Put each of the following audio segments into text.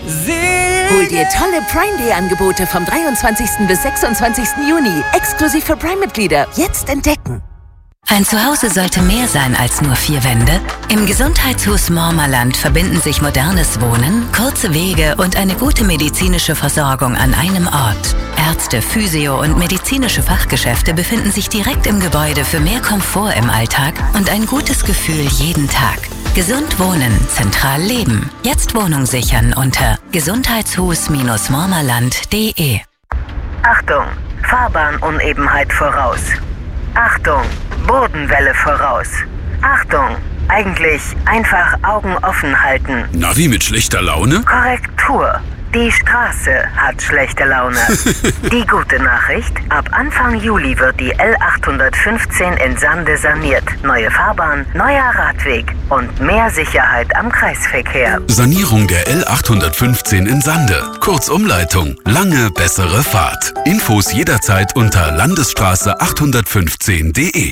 Hol dir tolle Prime Day Angebote vom 23. bis 26. Juni. Exklusiv für Prime-Mitglieder. Jetzt entdecken. Ein Zuhause sollte mehr sein als nur 4 Wände. Im Gesundheitshus Mormerland verbinden sich modernes Wohnen, kurze Wege und eine gute medizinische Versorgung an einem Ort. Ärzte, Physio- und medizinische Fachgeschäfte befinden sich direkt im Gebäude für mehr Komfort im Alltag und ein gutes Gefühl jeden Tag. Gesund wohnen, zentral leben. Jetzt Wohnung sichern unter gesundheitshus-mormerland.de. Achtung, Fahrbahnуnebenheit voraus. Achtung, Bodenwelle voraus. Achtung, eigentlich einfach Augen offen halten. Navi mit schlechter Laune? Korrektur. Die Straße hat schlechte Laune. Die gute Nachricht, ab Anfang Juli wird die L815 in Sande saniert. Neue Fahrbahn, neuer Radweg und mehr Sicherheit am Kreisverkehr. Sanierung der L815 in Sande. Kurzumleitung. Lange bessere Fahrt. Infos jederzeit unter landesstraße815.de.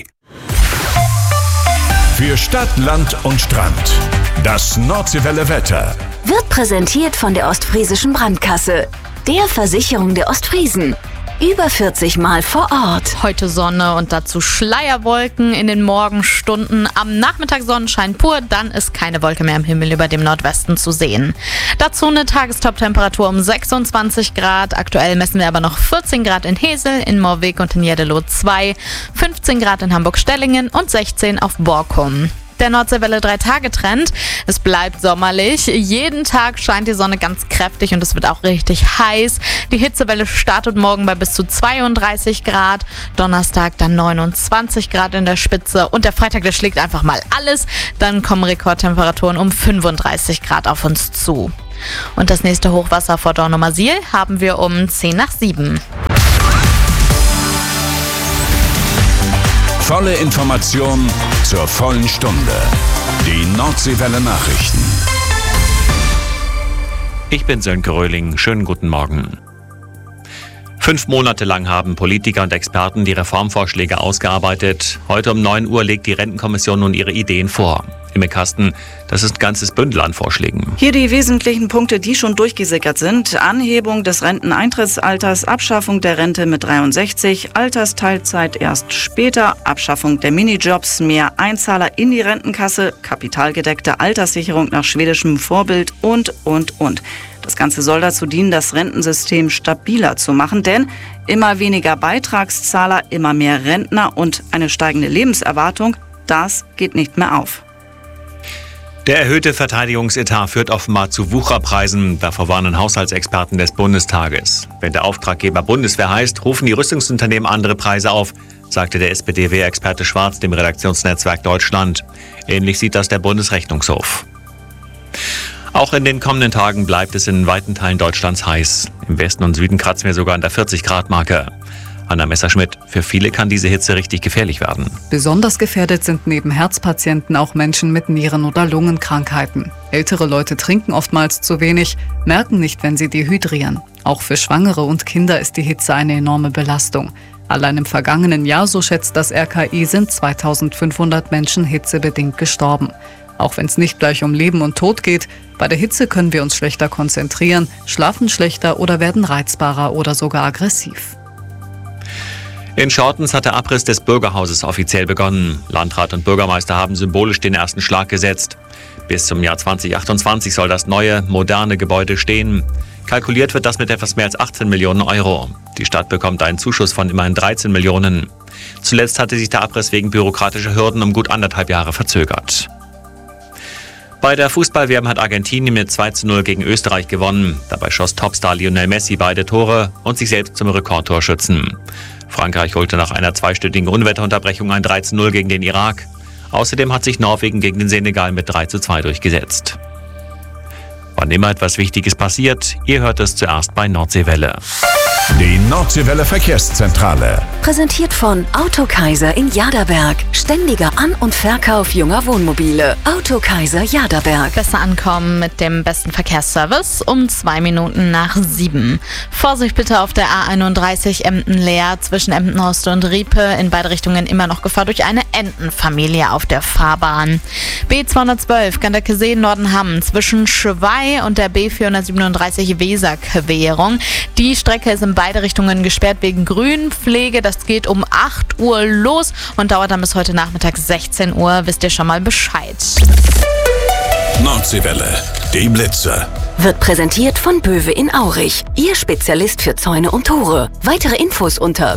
Für Stadt, Land und Strand. Das Nordseewelle Wetter wird präsentiert von der Ostfriesischen Brandkasse, der Versicherung der Ostfriesen. Über 40 Mal vor Ort. Heute Sonne und dazu Schleierwolken in den Morgenstunden. Am Nachmittag Sonnenschein pur, dann ist keine Wolke mehr am Himmel über dem Nordwesten zu sehen. Dazu eine Tagestop-Temperatur um 26 Grad. Aktuell messen wir aber noch 14 Grad in Hesel, in Moorweg und in Jeddelo 2, 15 Grad in Hamburg-Stellingen und 16 auf Borkum. Der Nordseewelle 3-Tage-Trend. Es bleibt sommerlich. Jeden Tag scheint die Sonne ganz kräftig und es wird auch richtig heiß. Die Hitzewelle startet morgen bei bis zu 32 Grad. Donnerstag dann 29 Grad in der Spitze. Und der Freitag, der schlägt einfach mal alles. Dann kommen Rekordtemperaturen um 35 Grad auf uns zu. Und das nächste Hochwasser vor Dornumersiel haben wir um 6:50. Volle Information zur vollen Stunde. Die Nordseewelle Nachrichten. Ich bin Sönke Röhling. Schönen guten Morgen. 5 Monate lang haben Politiker und Experten die Reformvorschläge ausgearbeitet. Heute um 9 Uhr legt die Rentenkommission nun ihre Ideen vor. Im Kasten, das ist ein ganzes Bündel an Vorschlägen. Hier die wesentlichen Punkte, die schon durchgesickert sind. Anhebung des Renteneintrittsalters, Abschaffung der Rente mit 63, Altersteilzeit erst später, Abschaffung der Minijobs, mehr Einzahler in die Rentenkasse, kapitalgedeckte Alterssicherung nach schwedischem Vorbild und. Das Ganze soll dazu dienen, das Rentensystem stabiler zu machen, denn immer weniger Beitragszahler, immer mehr Rentner und eine steigende Lebenserwartung, das geht nicht mehr auf. Der erhöhte Verteidigungsetat führt offenbar zu Wucherpreisen. Davor warnen Haushaltsexperten des Bundestages. Wenn der Auftraggeber Bundeswehr heißt, rufen die Rüstungsunternehmen andere Preise auf, sagte der SPD-Wehrexperte Schwarz dem Redaktionsnetzwerk Deutschland. Ähnlich sieht das der Bundesrechnungshof. Auch in den kommenden Tagen bleibt es in weiten Teilen Deutschlands heiß. Im Westen und Süden kratzen wir sogar an der 40-Grad-Marke. Anna Messerschmidt, für viele kann diese Hitze richtig gefährlich werden. Besonders gefährdet sind neben Herzpatienten auch Menschen mit Nieren- oder Lungenkrankheiten. Ältere Leute trinken oftmals zu wenig, merken nicht, wenn sie dehydrieren. Auch für Schwangere und Kinder ist die Hitze eine enorme Belastung. Allein im vergangenen Jahr, so schätzt das RKI, sind 2500 Menschen hitzebedingt gestorben. Auch wenn es nicht gleich um Leben und Tod geht, bei der Hitze können wir uns schlechter konzentrieren, schlafen schlechter oder werden reizbarer oder sogar aggressiv. In Schortens hat der Abriss des Bürgerhauses offiziell begonnen. Landrat und Bürgermeister haben symbolisch den ersten Schlag gesetzt. Bis zum Jahr 2028 soll das neue, moderne Gebäude stehen. Kalkuliert wird das mit etwas mehr als 18 Millionen Euro. Die Stadt bekommt einen Zuschuss von immerhin 13 Millionen. Zuletzt hatte sich der Abriss wegen bürokratischer Hürden um gut 1,5 Jahre verzögert. Bei der Fußball-WM hat Argentinien mit 2:0 gegen Österreich gewonnen. Dabei schoss Topstar Lionel Messi beide Tore und sich selbst zum Rekordtorschützen. Frankreich holte nach einer 2-stündigen Unwetterunterbrechung ein 3:0 gegen den Irak. Außerdem hat sich Norwegen gegen den Senegal mit 3:2 durchgesetzt. Wann immer etwas Wichtiges passiert, ihr hört es zuerst bei Nordseewelle. Die Nordseewelle Verkehrszentrale. Präsentiert von Autokaiser in Jaderberg. Ständiger An- und Verkauf junger Wohnmobile. Autokaiser Jaderberg. Besser ankommen mit dem besten Verkehrsservice um 2 Minuten nach 7. Vorsicht bitte auf der A31 Emden-Leer zwischen Emdenhorst und Riepe. In beide Richtungen immer noch Gefahr durch eine Entenfamilie auf der Fahrbahn. B212 Ganderkesee-Nordenham zwischen Schwei und der B437 Weser-Querung. Die Strecke ist in beide Richtungen gesperrt wegen Grünpflege. Das geht um 8 Uhr los und dauert dann bis heute Nachmittag 16 Uhr. Wisst ihr schon mal Bescheid. Nordseewelle, die Blitze. Wird präsentiert von Böwe in Aurich. Ihr Spezialist für Zäune und Tore. Weitere Infos unter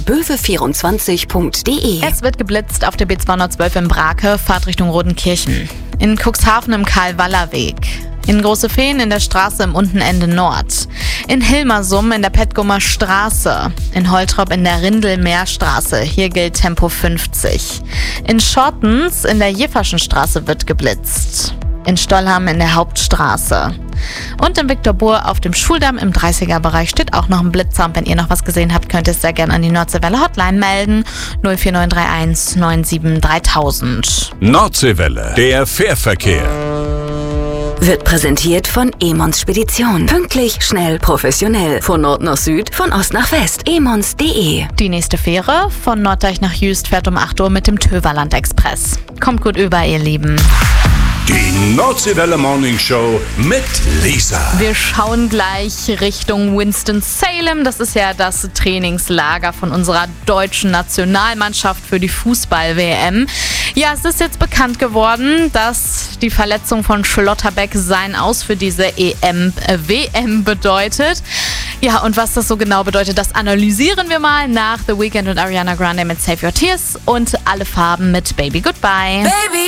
böwe24.de. Es wird geblitzt auf der B212 in Brake, Fahrtrichtung Rodenkirchen. In Cuxhaven im Karl-Waller-Weg. In Große Feen in der Straße im Untenende Nord. In Hilmersum in der Petgumer Straße. In Holtrop in der Rindel-Meerstraße. Hier gilt Tempo 50. In Schortens in der Jefferschen Straße wird geblitzt. In Stollham in der Hauptstraße. Und in Viktorbur auf dem Schuldamm im 30er-Bereich steht auch noch ein Blitzer. Und wenn ihr noch was gesehen habt, könnt ihr es sehr gerne an die Nordseewelle Hotline melden. 04931 97 3000. Nordseewelle, der Fährverkehr. Wird präsentiert von Emons Spedition. Pünktlich, schnell, professionell. Von Nord nach Süd, von Ost nach West. emons.de. Die nächste Fähre von Norddeich nach Jüst fährt um 8 Uhr mit dem Töverland Express. Kommt gut über, ihr Lieben. Die Nordseewelle Morning Show mit Lisa. Wir schauen gleich Richtung Winston-Salem. Das ist ja das Trainingslager von unserer deutschen Nationalmannschaft für die Fußball-WM. Ja, es ist jetzt bekannt geworden, dass die Verletzung von Schlotterbeck sein Aus für diese WM bedeutet. Ja, und was das so genau bedeutet, das analysieren wir mal nach The Weeknd und Ariana Grande mit Save Your Tears und Alle Farben mit Baby Goodbye. Baby.